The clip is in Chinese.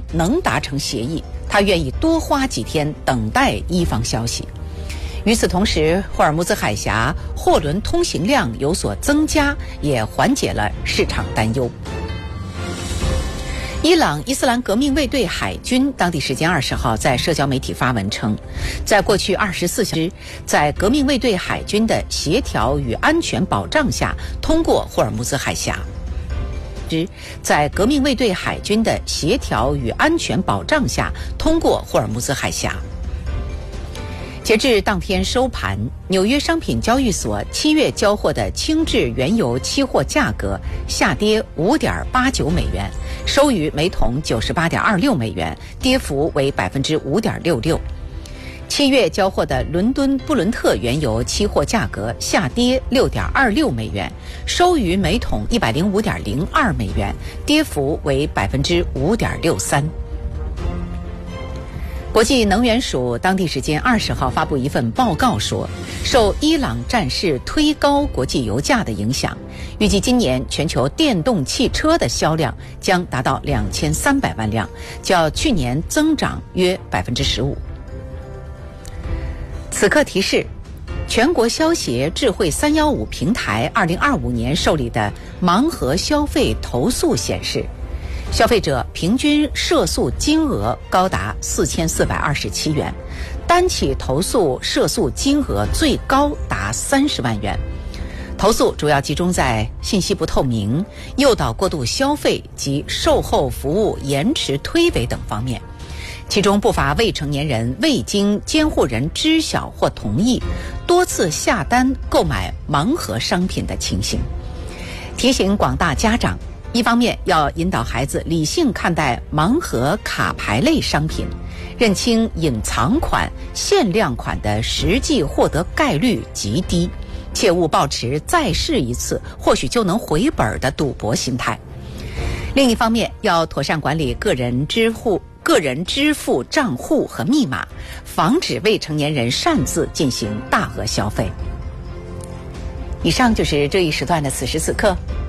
能达成协议，他愿意多花几天等待伊方消息。与此同时，霍尔木兹海峡货轮通行量有所增加，也缓解了市场担忧。伊朗伊斯兰革命卫队海军当地时间20号在社交媒体发文称，在过去24小时，在革命卫队海军的协调与安全保障下通过霍尔木兹海峡。在革命卫队海军的协调与安全保障下通过霍尔木兹海峡。截至当天收盘，纽约商品交易所7月交货的轻质原油期货价格下跌5.89美元，收于每桶98.26美元，跌幅为5.66%。7月交货的伦敦布伦特原油期货价格下跌6.26美元，收于每桶105.02美元，跌幅为5.63%。国际能源署当地时间20号发布一份报告说，受伊朗战事推高国际油价的影响，预计今年全球电动汽车的销量将达到2300万辆，较去年增长约15%。此刻提示，全国消协智慧315平台2025年受理的盲盒消费投诉显示，消费者平均涉诉金额高达4427元，单起投诉涉诉金额最高达30万元。投诉主要集中在信息不透明、诱导过度消费及售后服务延迟推诿等方面，其中不乏未成年人未经监护人知晓或同意，多次下单购买盲盒商品的情形。提醒广大家长，一方面要引导孩子理性看待盲盒卡牌类商品，认清隐藏款、限量款的实际获得概率极低，切勿抱持再试一次或许就能回本的赌博心态。另一方面，要妥善管理个人支付账户和密码，防止未成年人擅自进行大额消费。以上就是这一时段的此时此刻，